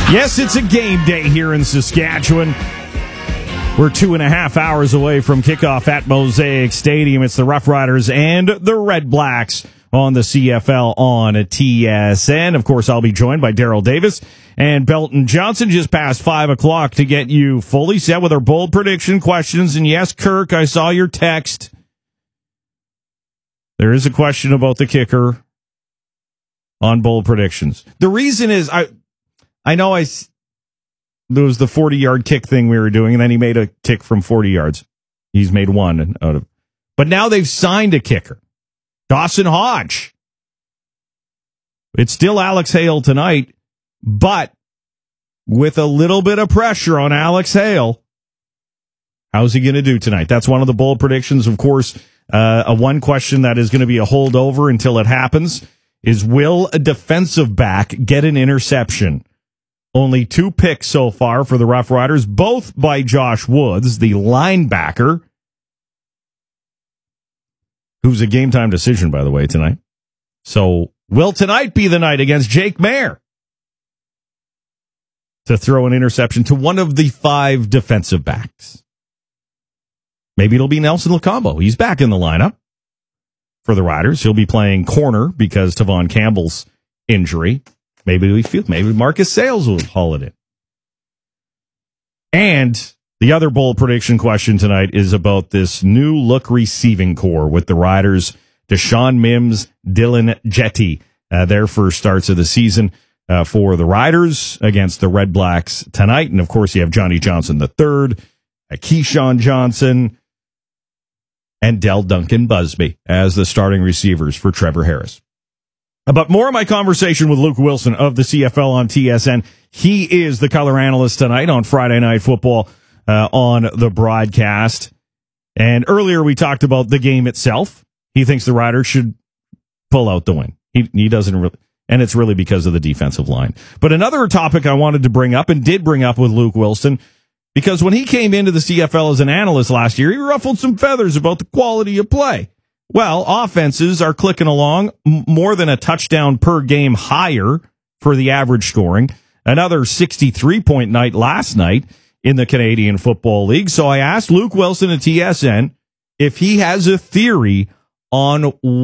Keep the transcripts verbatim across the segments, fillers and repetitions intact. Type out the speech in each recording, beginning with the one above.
Yes, it's a game day here in Saskatchewan. We're two and a half hours away from kickoff at Mosaic Stadium. It's the Rough Riders and the Red Blacks on the C F L on a T S N. Of course, I'll be joined by Daryl Davis and Belton Johnson just past five o'clock to get you fully set with our bold prediction questions. And yes, Kirk, I saw your text. There is a question about the kicker on bold predictions. The reason is I... I know I, there was the forty-yard kick thing we were doing, and then he made a kick from forty yards. He's made one out of, but now they've signed a kicker, Dawson Hodge. It's still Alex Hale tonight, but with a little bit of pressure on Alex Hale, how's he going to do tonight? That's one of the bold predictions. Of course, uh, a one question that is going to be a holdover until it happens is, will a defensive back get an interception? Only two picks so far for the Rough Riders, both by Josh Woods, the linebacker, who's a game-time decision, by the way, tonight. So will tonight be the night against Jake Maier to throw an interception to one of the five defensive backs? Maybe it'll be Nelson Lacombo. He's back in the lineup for the Riders. He'll be playing corner because Tavon Campbell's injury. Maybe we feel maybe Marcus Sayles will haul it in. And the other bold prediction question tonight is about this new look receiving core with the Riders. Deshaun Mims, Dylan Jetty, uh, their first starts of the season uh, for the Riders against the Red Blacks tonight. And of course, you have Johnny Johnson the third, uh, Keyshawn Johnson, and Del Duncan Busby as the starting receivers for Trevor Harris. But more of my conversation with Luke Wilson of the C F L on T S N. He is the color analyst tonight on Friday Night Football uh, on the broadcast. And earlier we talked about the game itself. He thinks the Riders should pull out the win. He, he doesn't really, and it's really because of the defensive line. But another topic I wanted to bring up and did bring up with Luke Wilson, because when he came into the C F L as an analyst last year, he ruffled some feathers about the quality of play. Well, offenses are clicking along, more than a touchdown per game higher for the average scoring. Another sixty-three point night last night in the Canadian Football League. So I asked Luke Wilson at T S N if he has a theory on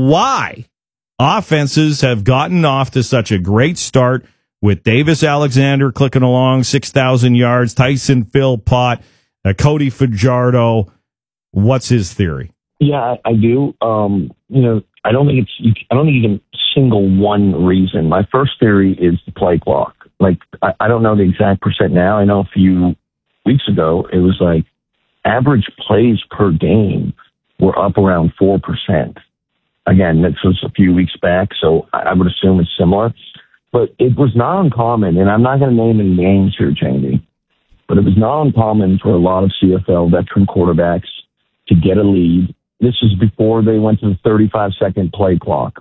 why offenses have gotten off to such a great start with Davis Alexander clicking along, six thousand yards, Tyson Philpott, uh, Cody Fajardo. What's his theory? Yeah, I do. Um, you know, I don't think it's, I don't think you can single one reason. My first theory is the play clock. Like, I, I don't know the exact percent now. I know a few weeks ago, it was like average plays per game were up around four percent. Again, this was a few weeks back, so I would assume it's similar. But it was not uncommon, and I'm not going to name any names here, Jamie, but it was not uncommon for a lot of C F L veteran quarterbacks to get a lead. This is before they went to the thirty-five second play clock.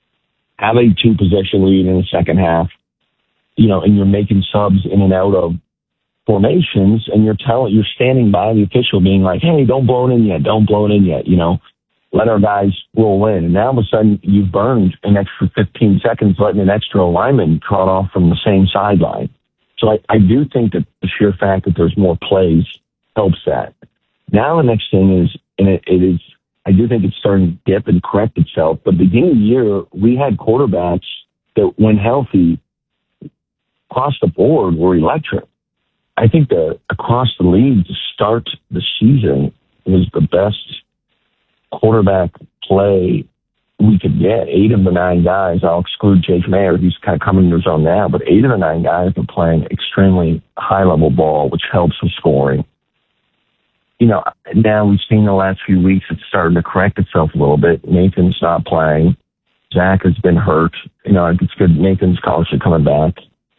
Have a two possession lead in the second half, you know, and you're making subs in and out of formations, and you're telling, you're standing by the official being like, hey, don't blow it in yet. Don't blow it in yet. You know, let our guys roll in. And now all of a sudden you've burned an extra fifteen seconds letting an extra lineman trot off from the same sideline. So I, I do think that the sheer fact that there's more plays helps that. Now the next thing is, and it, it is, I do think it's starting to dip and correct itself. But beginning of the year, we had quarterbacks that, when healthy, across the board were electric. I think that across the league to start the season was the best quarterback play we could get. Eight of the nine guys, I'll exclude Jake Maier, he's kind of coming into his own now, but eight of the nine guys are playing extremely high-level ball, which helps with scoring. You know, now we've seen the last few weeks it's starting to correct itself a little bit. Nathan's not playing. Zach has been hurt. You know, it's good. Nathan's college coming back.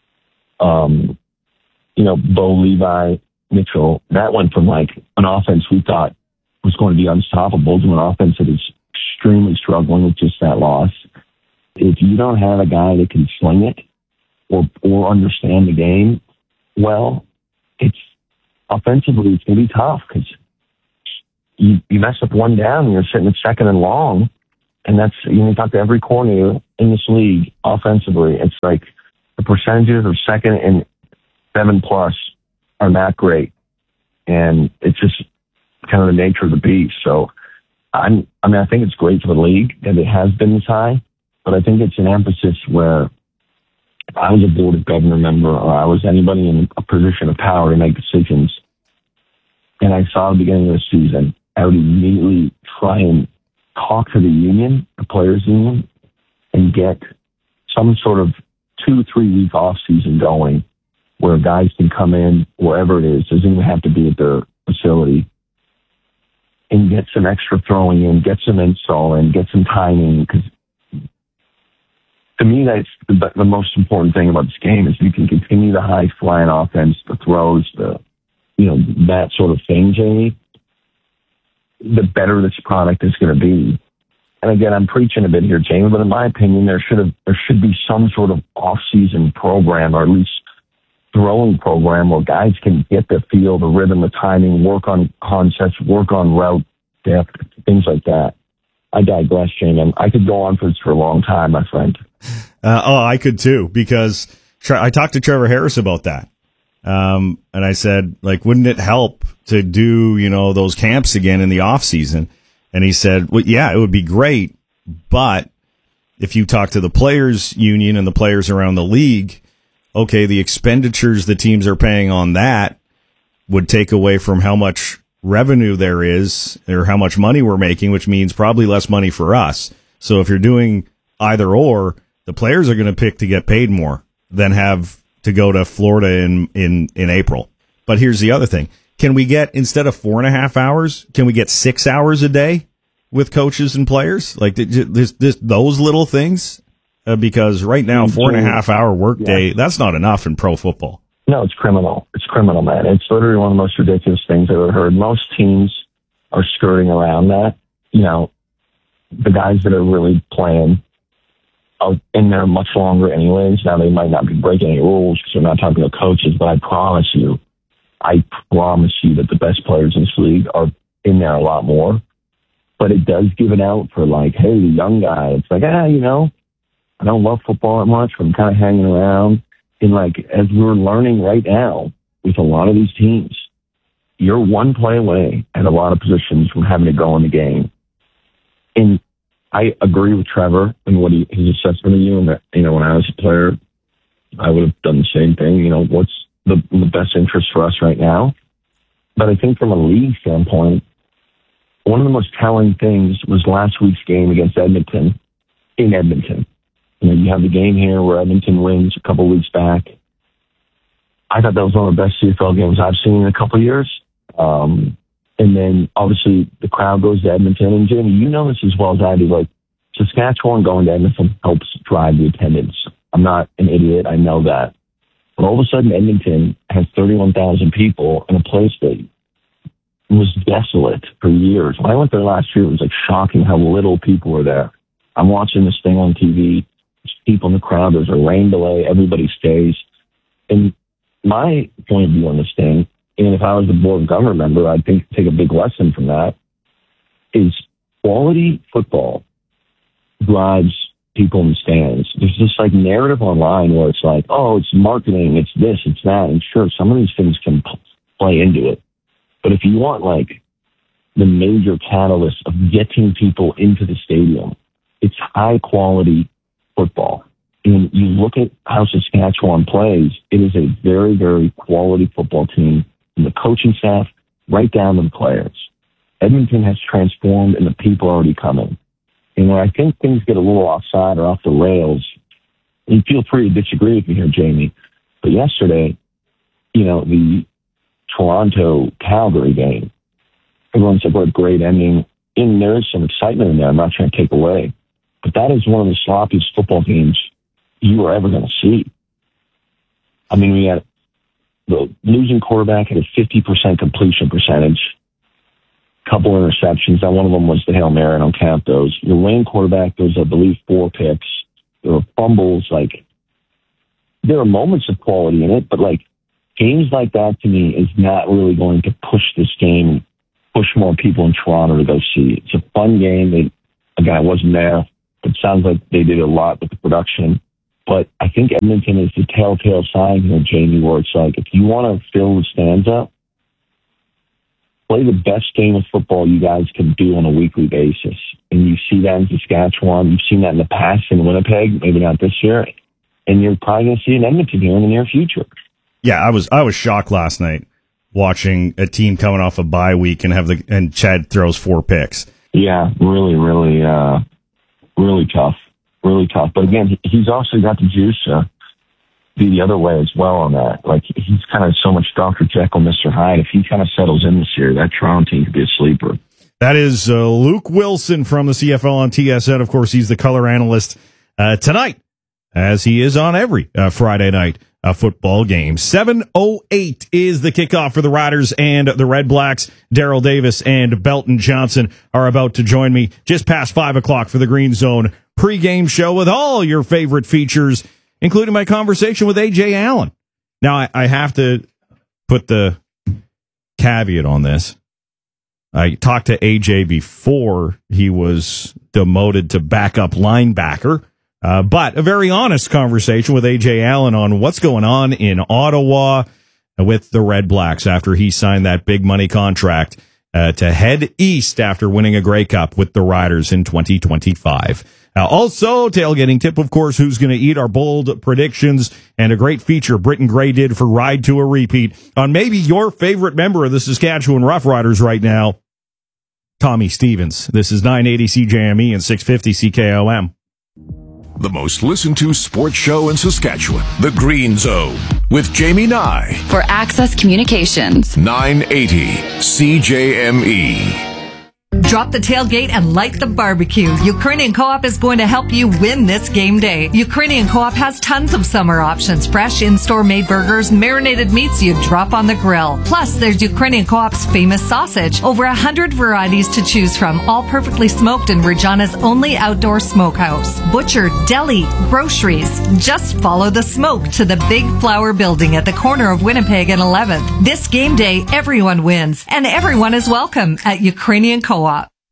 Um, you know, Bo Levi, Mitchell, that went from like an offense we thought was going to be unstoppable to an offense that is extremely struggling with just that loss. If you don't have a guy that can sling it or or understand the game well, it's offensively, it's going to be tough because you, you mess up one down and you're sitting at second and long. And that's, you know, you talk to every corner in this league offensively. It's like the percentages of second and seven plus are not great. And it's just kind of the nature of the beast. So, I'm, I mean, I think it's great for the league that it has been this high, but I think it's an emphasis where if I was a board of governor member or I was anybody in a position of power to make decisions, and I saw the beginning of the season, I would immediately try and talk to the union, the players' union, and get some sort of two, three week off season going where guys can come in wherever it is. Doesn't even have to be at their facility, and get some extra throwing in, get some install in, get some timing. Because to me, that's the, the most important thing about this game is you can continue the high flying offense, the throws, the, you know, that sort of thing, Jamie, the better this product is going to be. And again, I'm preaching a bit here, Jamie, but in my opinion, there should have, there should be some sort of off-season program, or at least throwing program where guys can get the feel, the rhythm, the timing, work on concepts, work on route depth, things like that. I digress, Jamie. I could go on for this for a long time, my friend. Uh, oh, I could too, because I talked to Trevor Harris about that. Um, and I said, like, wouldn't it help to do, you know, those camps again in the off season? And he said, well, yeah, it would be great. But if you talk to the players union and the players around the league, okay, the expenditures the teams are paying on that would take away from how much revenue there is or how much money we're making, which means probably less money for us. So if you're doing either or, the players are going to pick to get paid more than have to go to Florida in, in, in April. But here's the other thing. Can we get, instead of four and a half hours, can we get six hours a day with coaches and players? Like this, this, those little things? Uh, because right now, four and a half hour work day, yeah. That's not enough in pro football. No, it's criminal. It's criminal, man. It's literally one of the most ridiculous things I've ever heard. Most teams are skirting around that. You know, the guys that are really playing are in there much longer anyways. Now, they might not be breaking any rules because they're not talking to coaches, but I promise you, I promise you that the best players in this league are in there a lot more. But it does give it out for, like, hey, the young guy. It's like, ah, you know, I don't love football that much, but I'm kind of hanging around. And, like, as we're learning right now with a lot of these teams, you're one play away at a lot of positions from having to go in the game. And I agree with Trevor and what he, his assessment of you. And that, you know, when I was a player, I would have done the same thing. You know, what's the, the best interest for us right now? But I think from a league standpoint, one of the most telling things was last week's game against Edmonton in Edmonton. You know, you have the game here where Edmonton wins a couple of weeks back. I thought that was one of the best C F L games I've seen in a couple of years. Um, and then, obviously, the crowd goes to Edmonton. And, Jamie, you know this as well as I do. Like, Saskatchewan going to Edmonton helps drive the attendance. I'm not an idiot. I know that. But all of a sudden, Edmonton has thirty-one thousand people in a place that was desolate for years. When I went there last year, it was, like, shocking how little people were there. I'm watching this thing on T V. There's people in the crowd. There's a rain delay. Everybody stays. And my point of view on this thing, and if I was the board of governor member, I'd think take a big lesson from that, is quality football drives people in the stands. There's this like narrative online where it's like, oh, it's marketing, it's this, it's that. And sure, some of these things can p- play into it. But if you want like the major catalyst of getting people into the stadium, it's high quality football. And you look at how Saskatchewan plays, it is a very, very quality football team from the coaching staff right down to the players. Edmonton has transformed and the people are already coming. And where I think things get a little offside or off the rails, and feel free to disagree with me here, Jamie, but yesterday, you know, the Toronto-Calgary game, everyone said, what a great ending. And there is some excitement in there. I'm not trying to take away. But that is one of the sloppiest football games you are ever going to see. I mean, we had the losing quarterback had a fifty percent completion percentage, couple interceptions. Now, one of them was the Hail Mary. I don't count those. Your winning quarterback, there's, I believe, four picks. There were fumbles. Like, there are moments of quality in it, but, like, games like that, to me, is not really going to push this game, push more people in Toronto to go see. It's a fun game. They, again, I wasn't there. It sounds like they did a lot with the production. But I think Edmonton is the telltale sign here, Jamie, where it's like, if you want to fill the stands up, play the best game of football you guys can do on a weekly basis. And you see that in Saskatchewan. You've seen that in the past in Winnipeg, maybe not this year. And you're probably going to see in Edmonton here in the near future. Yeah, I was I was shocked last night watching a team coming off a bye week and have the and Chad throws four picks. Yeah, really, really, uh, really tough. Really tough. But again, he's also got the juice to be the other way as well on that. Like, he's kind of so much Doctor Jekyll, Mister Hyde. If he kind of settles in this year, that Toronto team could be a sleeper. That is uh, Luke Wilson from the C F L on T S N. Of course, he's the color analyst uh, tonight, as he is on every uh, Friday night uh, football game. seven oh eight is the kickoff for the Riders and the Red Blacks. Daryl Davis and Belton Johnson are about to join me just past five o'clock for the Green Zone pregame show with all your favorite features, including my conversation with A J Allen. Now, I, I have to put the caveat on this. I talked to A J before he was demoted to backup linebacker, uh, but a very honest conversation with A J Allen on what's going on in Ottawa with the Red Blacks after he signed that big money contract uh, to head east after winning a Grey Cup with the Riders in twenty twenty-five. Uh, also, tailgating tip, of course, who's going to eat our bold predictions, and a great feature Britton Gray did for Ride to a Repeat on maybe your favorite member of the Saskatchewan Roughriders right now, Tommy Stevens. This is nine eighty C J M E and six fifty C K O M. The most listened to sports show in Saskatchewan, The Green Zone, with Jamie Nye. For Access Communications. nine eighty C J M E. Drop the tailgate and light the barbecue. Ukrainian Co-op is going to help you win this game day. Ukrainian Co-op has tons of summer options. Fresh in-store made burgers, marinated meats you drop on the grill. Plus, there's Ukrainian Co-op's famous sausage. Over a hundred varieties to choose from, all perfectly smoked in Regina's only outdoor smokehouse. Butcher, deli, groceries. Just follow the smoke to the Big Flower Building at the corner of Winnipeg and eleventh. This game day, everyone wins, and everyone is welcome at Ukrainian Co-op.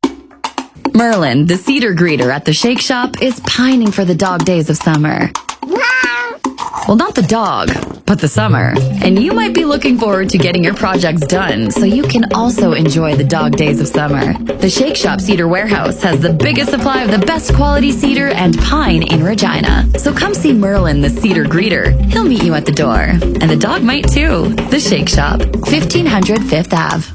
Merlin, the cedar greeter at the Shake Shop, is pining for the dog days of summer. Well, not the dog, but the summer. And you might be looking forward to getting your projects done so you can also enjoy the dog days of summer. The Shake Shop Cedar Warehouse has the biggest supply of the best quality cedar and pine in Regina. So come see Merlin, the cedar greeter. He'll meet you at the door. And the dog might too. The Shake Shop, fifteen hundred Fifth Avenue.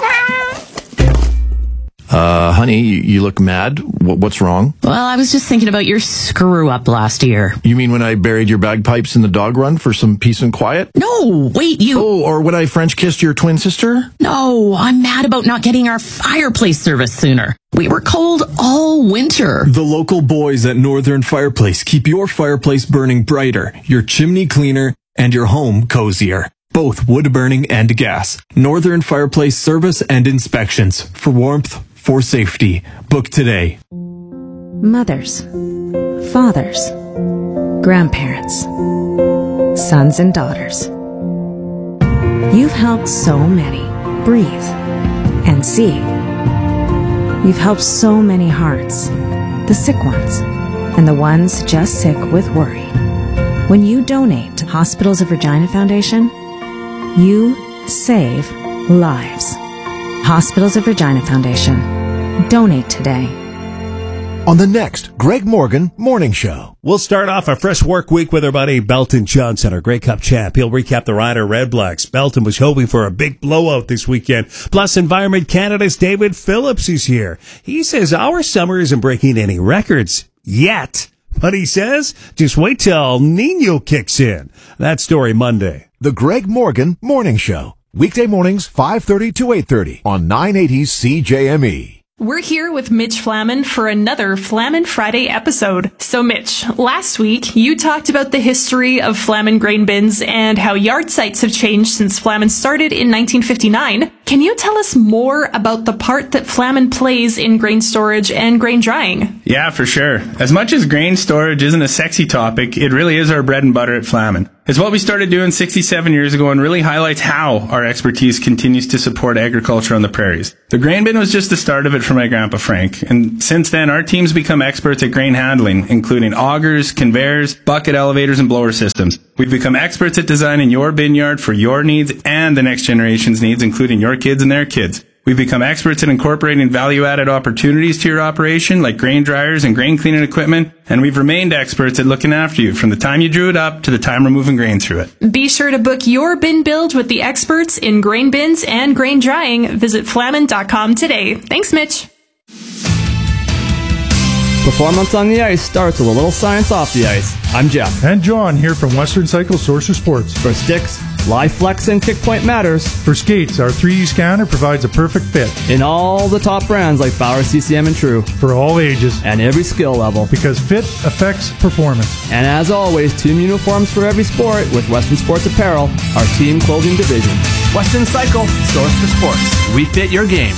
Uh, honey, you, you look mad. W- what's wrong? Well, I was just thinking about your screw-up last year. You mean when I buried your bagpipes in the dog run for some peace and quiet? No, wait, you... Oh, or when I French kissed your twin sister? No, I'm mad about not getting our fireplace service sooner. We were cold all winter. The local boys at Northern Fireplace keep your fireplace burning brighter, your chimney cleaner, and your home cozier. Both wood burning and gas. Northern Fireplace service and inspections for warmth, for safety. Book today. Mothers, fathers, grandparents, sons and daughters. You've helped so many breathe and see. You've helped so many hearts, the sick ones and the ones just sick with worry. When you donate to Hospitals of Regina Foundation, you save lives. Hospitals of Regina Foundation. Donate today. On the next Greg Morgan Morning Show. We'll start off a fresh work week with our buddy Belton Johnson, our Grey Cup champ. He'll recap the Rider Red Blacks. Belton was hoping for a big blowout this weekend. Plus, Environment Canada's David Phillips is here. He says our summer isn't breaking any records yet. But he says, just wait till El Nino kicks in. That story Monday. The Greg Morgan Morning Show. Weekday mornings, five thirty to eight thirty on nine eighty C J M E. We're here with Mitch Flaman for another Flaman Friday episode. So Mitch, last week you talked about the history of Flaman grain bins and how yard sites have changed since Flaman started in nineteen fifty-nine. Can you tell us more about the part that Flaman plays in grain storage and grain drying? Yeah, for sure. As much as grain storage isn't a sexy topic, it really is our bread and butter at Flaman. It's what we started doing sixty-seven years ago and really highlights how our expertise continues to support agriculture on the prairies. The grain bin was just the start of it for my grandpa Frank, and since then our team's become experts at grain handling, including augers, conveyors, bucket elevators, and blower systems. We've become experts at designing your bin yard for your needs and the next generation's needs, including your kids and their kids. We've become experts at incorporating value-added opportunities to your operation, like grain dryers and grain cleaning equipment, and we've remained experts at looking after you from the time you drew it up to the time we're moving grain through it. Be sure to book your bin build with the experts in grain bins and grain drying. Visit flamin dot com today. Thanks, Mitch. Performance on the ice starts with a little science off the ice. I'm Jeff. And John here from Western Cycle Sorcerer Sports. For sticks, live flex and kick point matters. For skates, our three D scanner provides a perfect fit. In all the top brands like Bauer, C C M, and True. For all ages. And every skill level. Because fit affects performance. And as always, team uniforms for every sport with Western Sports Apparel, our team clothing division. Western Cycle, source for sports. We fit your game.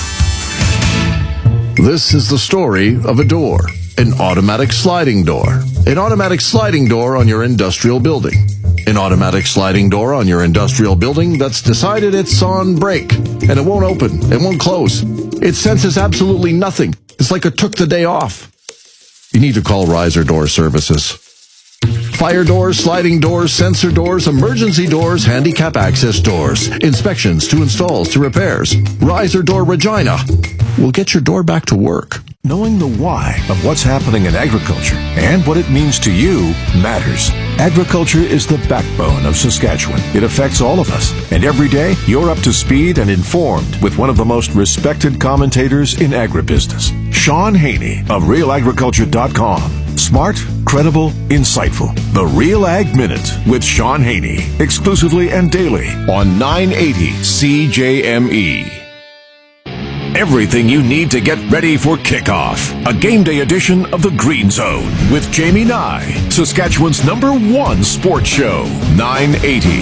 This is the story of a door. An automatic sliding door. An automatic sliding door on your industrial building. An automatic sliding door on your industrial building that's decided it's on break. And it won't open. It won't close. It senses absolutely nothing. It's like it took the day off. You need to call Riser Door Services. Fire doors, sliding doors, sensor doors, emergency doors, handicap access doors. Inspections to installs to repairs. Riser Door Regina will get your door back to work. Knowing the why of what's happening in agriculture and what it means to you matters. Agriculture is the backbone of Saskatchewan. It affects all of us. And every day, you're up to speed and informed with one of the most respected commentators in agribusiness, Sean Haney of real agriculture dot com. Smart, credible, insightful. The Real Ag Minute with Sean Haney. Exclusively and daily on nine eighty C J M E. Everything you need to get ready for kickoff. A game day edition of the Green Zone with Jamie Nye, Saskatchewan's number one sports show, nine eighty